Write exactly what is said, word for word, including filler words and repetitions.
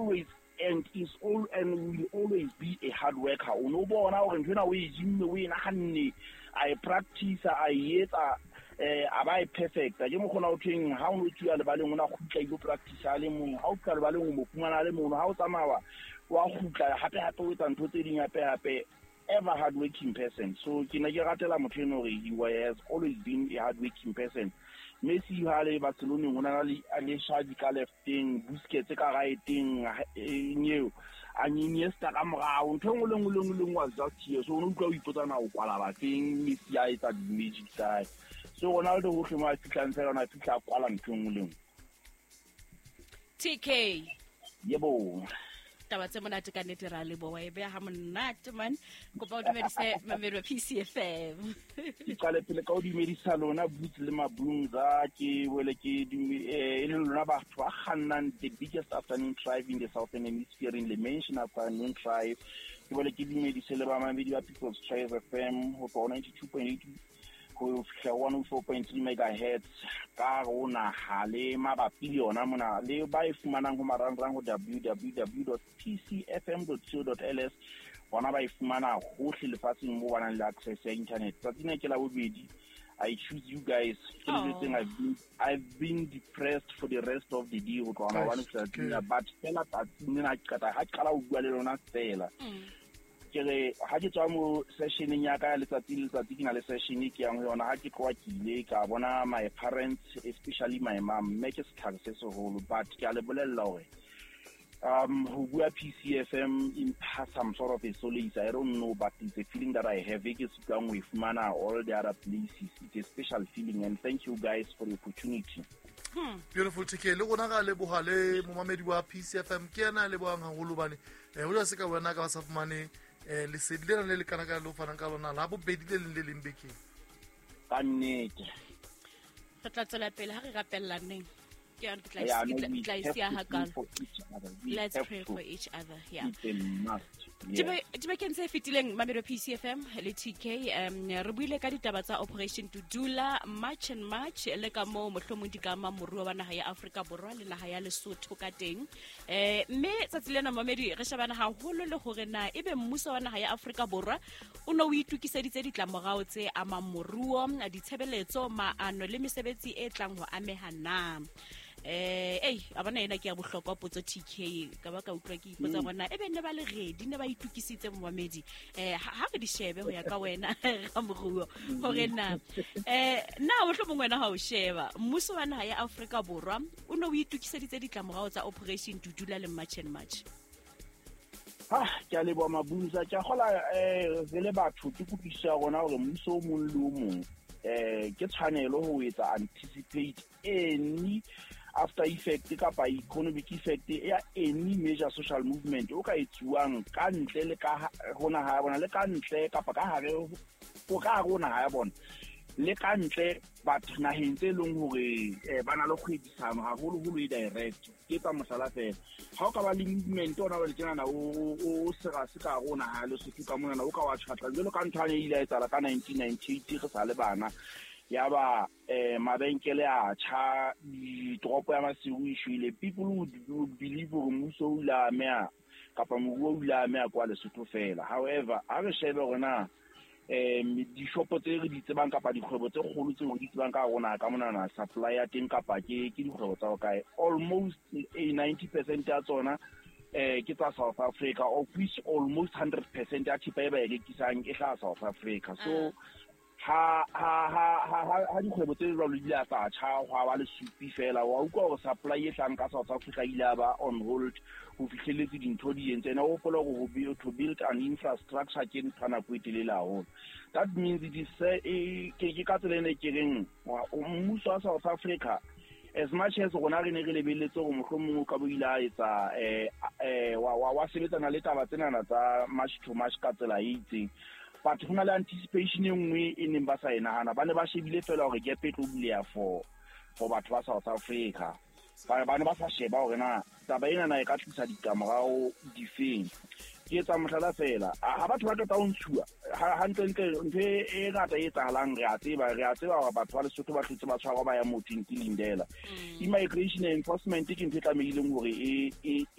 always and is all and will always be a hard worker. O no bona hore ntwena o e jimme o e nahanne I practice I etsa eh aba perfect ke mo khona o theng ha o no tshua le baleng ona khutla go practice le mo ha o tla le baleng mo fumana le mo ha o tsamawa wa khutla hape hape o etsa ntho tse ding hape hape ever hard working person. So ke ne ke ratela motho eno re he has always been a hard working person. Messi you hale Barcelona ngona le ale Xavi ka lefting Busquets ka righting new Iniesta ka morao ntho ngwe le ngwe le ngwe was just here so o utlwa o ipotsa na o kwala ba teng Messi a etsa di magic side so Ronaldo ho hloma fitlantsela ona fitla kwala ntho ngwe le ngwe. T K yebo taba tse monate ka nete ra le bo wa e be ha monate man go ba o dumedise mamelo P C F M ke qale pele ka o dumedisa lona Boots le Mabunza ke wele ke e le lona ba twa khannan the biggest afternoon drive in the southern hemisphere in the mention afternoon drive ke wele ke dumedise le ba mamedi ba People's Choice F M ho ninety-two point eight go one oh four point three megahertz ka rona hale mabapi le yona mona le ba e fumanang go marangrang go w w w dot p c f m dot co dot l s bona ba e fumana gohle lefatsheng mo bana le access ya internet tsatsine ke la bobedi I choose you guys. Oh. I've been I've been depressed for the rest of the day go tswana one of but fela tsatsine na qata ha qala o bua le lona fela kere ha ke tswa mo sessioneng ya ka le tsatsi le tsatsi ke na le session ke yang yona ha ke kwa kile ka bona my parents especially my mom make a success whole but ke a le bolella hore um ho bua P C F M in some sort of a solace I don't know but it's a feeling that I have ke se tswang with mana all the other places it's a special feeling and thank you guys for the opportunity. Hmm. Beautiful T K le gona ga le bogale mo mamedi wa P C F M ke yana le boang haholo bane eh o se ka wena ka ba sa fumane eh le se le le kana ka lo fana ka lona la bo bedi le le le mbeke ka nnete re tla tsela pele ha re rapellaneng ke ya tla isia ha ka let's pray for each other yeah Dibe ke ntse fitileng mamelo P C F M le T K um re buile ka ditaba tsa Operation Tudula March and March le ka mo mohlomong di ka mamoruo wa naha ya Afrika Borwa le naha ya Lesotho ka teng eh mme tsatsile na mamedi re shebana haholo le hore na ebe mmuso wa naha ya Afrika Borwa o no o itukiseditse ditlamorao tse amamoruo ditshebeletso maano le mesebetsi e tlang ho amehana eh ei abana ena ke ya bohlokwa potso T K ka ba ka utlwa ke ipotsa bona ebe ne ba le ready ne ba itukisitse momamedi eh ha re di shebe ho ya ka wena ga moruo hore na eh na bohlomong wena ha o sheba mmuso wa naha ya Afrika Borwa o no o itukiseditse ditlamorao tsa Operation Tudula le March and March ha ke a le bo Mabunza ke gola eh re le batho ke kupisa gona hore mmuso o mong le o mong eh ke tshwanelo ho etsa anticipate any after effect kapa economic effect ya any major social movement o ka etsuang ka ntle le ka hona ha bona le ka ntle kapa ka hare o ka rona ha bona le ka ntle batho naheng tse leng hore bana le kgwedisano haholo holo e direct ke tsa mosala fela ha o ka ba le movement ona ba le tsena o o sera se ka rona ha le se ka mona o ka wa tshwatla jelo ka nthwane ile a etsa la ka nineteen ninety-eight re sa le bana ya ba eh mabenkele a cha ditoropo ya masiu ishile people would, would believe hore mmuso o la mea kapa moruo o la mea kwa Lesotho fela however ha re shebe rona em di shopo tse re di tsebang kapa dikgwebo tse kgolo tse di tsebang ka rona ka mona na supply ya teng kapa ke ke dikgwebo tsa kae almost ninety percent ya tsona eh ke tsa South Africa of which almost one hundred percent ya thipa e ba e rekisang e tla South Africa so ha ha ha ha di khwebo tse jwalo di la tsa cha hwa ba le supi fela wa utlwa go supply e tlang ka South Africa ile ba on hold ho fihleletse dintho di entse na o pola go build to build an infrastructure ke ntana go itelela haholo that means it is ke ke ka tsela ke reng mmuso wa South Africa as much as gona re ne re lebeletse go mohlomong ka boila etsa eh wa wa sebetsana le taba tsena na tsa march to march ka tsela e itseng but hona le anticipation engwe e neng ba sa enagana ba ne ba shebile fela hore ke petlo buleya for for batho ba South Africa ba ba ne ba sa sheba hore na taba ena na e ka tlisa dikamorao difeng ke tsa mohlala fela ha batho ba tota o ntshuwa ha ntle ntle ntwe e rata e tsalang re a tseba re a tseba hore batho ba Lesotho ba hlotse ba tshwarwa ba ya mothing ke lindela immigration enforcement ke ntwe tlameileng hore e